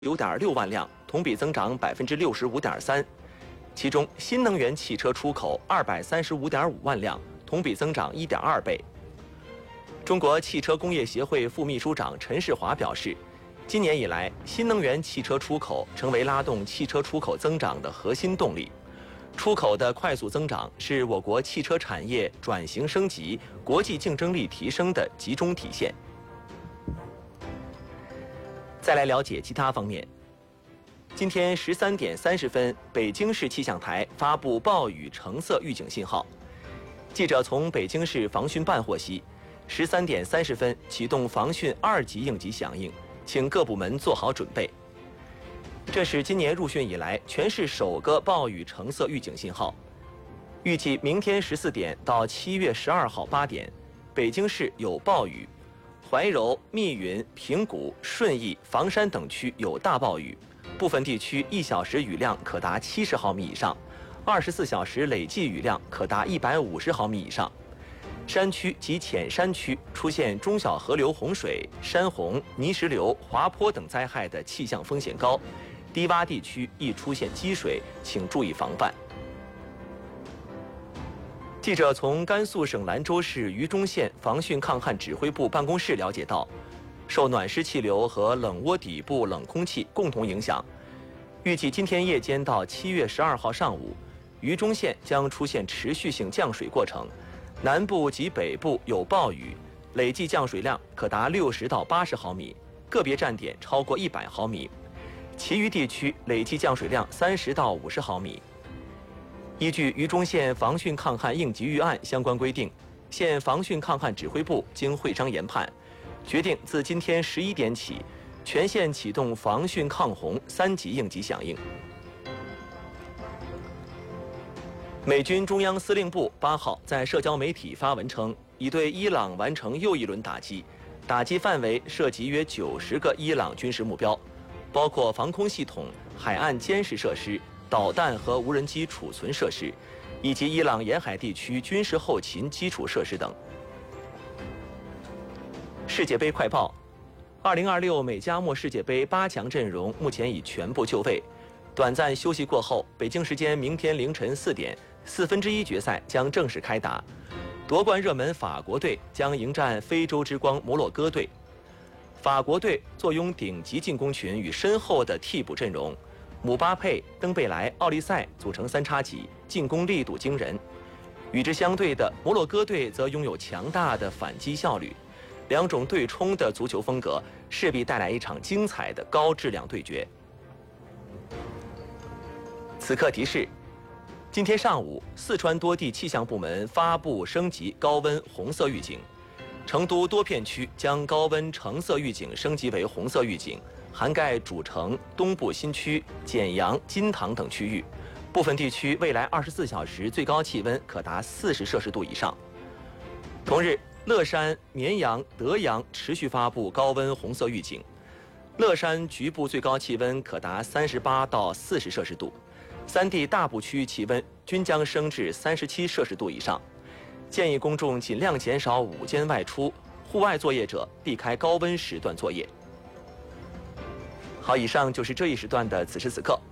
9.6万辆，同比增长65.3%。其中，新能源汽车出口235.5万辆，同比增长1.2倍。中国汽车工业协会副秘书长陈世华表示，今年以来，新能源汽车出口成为拉动汽车出口增长的核心动力。出口的快速增长是我国汽车产业转型升级、国际竞争力提升的集中体现。再来了解其他方面。今天13点30分，北京市气象台发布暴雨橙色预警信号。记者从北京市防汛办获悉，13点30分启动防汛2级应急响应，请各部门做好准备。这是今年入汛以来全市首个暴雨橙色预警信号。预计明天14点到7月12号8点，北京市有暴雨，怀柔、密云、平谷、顺义、房山等区有大暴雨，部分地区1小时雨量可达70毫米以上，24小时累计雨量可达150毫米以上。山区及浅山区出现中小河流洪水、山洪、泥石流、滑坡等灾害的气象风险高，低洼地区易出现积水，请注意防范。记者从甘肃省兰州市榆中县防汛抗旱指挥部办公室了解到，受暖湿气流和冷涡底部冷空气共同影响，预计今天夜间到7月12号上午，榆中县将出现持续性降水过程，南部及北部有暴雨，累计降水量可达60到80毫米，个别站点超过100毫米，其余地区累计降水量30到50毫米。依据榆中县防汛抗旱应急预案相关规定，县防汛抗旱指挥部经会商研判，决定自今天11点起，全县启动防汛抗洪3级应急响应。美军中央司令部8号在社交媒体发文称，已对伊朗完成又一轮打击，打击范围涉及约90个伊朗军事目标，包括防空系统、海岸监视设施、导弹和无人机储存设施，以及伊朗沿海地区军事后勤基础设施等。世界杯快报：2026美加墨世界杯8强阵容目前已全部就位。短暂休息过后，北京时间明天凌晨4点，1/4决赛将正式开打。夺冠热门法国队将迎战非洲之光摩洛哥队。法国队坐拥顶级进攻群与深厚的替补阵容，姆巴佩、登贝莱、奥利塞组成3叉戟，进攻力度惊人。与之相对的摩洛哥队则拥有强大的反击效率，两种对冲的足球风格势必带来一场精彩的高质量对决。此刻提示：今天上午，四川多地气象部门发布升级高温红色预警，成都多片区将高温橙色预警升级为红色预警，涵盖主城、东部新区、简阳、金堂等区域，部分地区未来24小时最高气温可达40摄氏度以上。同日，乐山、绵阳、德阳持续发布高温红色预警，乐山局部最高气温可达38到40摄氏度，3地大部区域气温均将升至37摄氏度以上。建议公众尽量减少午间外出，户外作业者避开高温时段作业。好，以上就是这一时段的此时此刻。